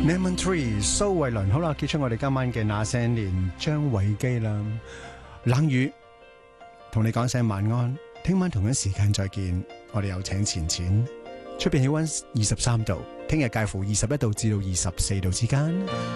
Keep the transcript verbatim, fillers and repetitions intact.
Lemon Tree 蘇慧倫，好啦，結束我哋今晚嘅那些年張偉基啦。冷雨同你講聲晚安，聽晚同一時間再見。我哋有請錢錢，出邊氣溫二十三度，聽日介乎二十一度至到二十四度之間。